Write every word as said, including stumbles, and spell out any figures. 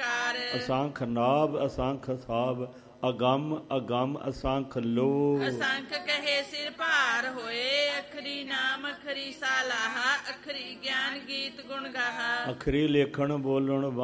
ਓੰਕਾਰ। ਅਸੰਖ ਨਾਭ ਅਸੰਖ ਸਾਭ, ਅਗੰਮ ਅਗੰਮ ਅਸੰਖ ਲੋ। ਅਸੰਖ ਕਹੇ ਸਿਰ ਭਾਰ ਹੋਏ, ਅਖਰੀ ਨਾਮ ਅਖਰੀ ਸਾਲਾਹਾ, ਅਖਰੀ ਗਿਆਨ ਗੀਤ ਗੁਣ ਗਾਹਾ। ਅਖਰੀ ਲੇਖਣ ਬੋਲਣ